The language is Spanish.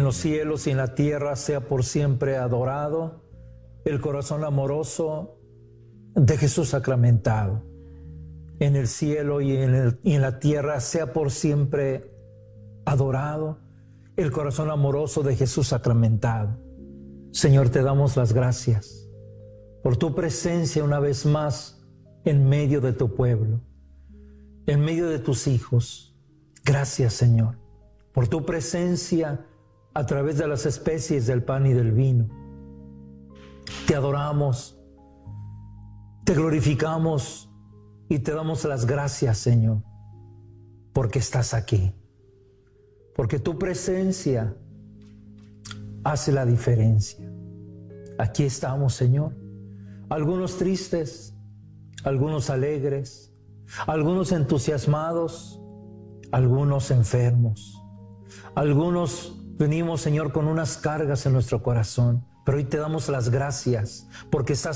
en los cielos y en la tierra sea por siempre adorado el corazón amoroso de Jesús sacramentado. En el cielo y en la tierra sea por siempre adorado el corazón amoroso de Jesús sacramentado. Señor, te damos las gracias por tu presencia una vez más en medio de tu pueblo, en medio de tus hijos. Gracias, Señor, por tu presencia a través de las especies del pan y del vino. Te adoramos, te glorificamos y te damos las gracias, Señor, porque estás aquí, porque tu presencia hace la diferencia. Aquí estamos, Señor, algunos tristes, algunos alegres, algunos entusiasmados, algunos enfermos, algunos venimos, Señor, con unas cargas en nuestro corazón, pero hoy te damos las gracias porque estás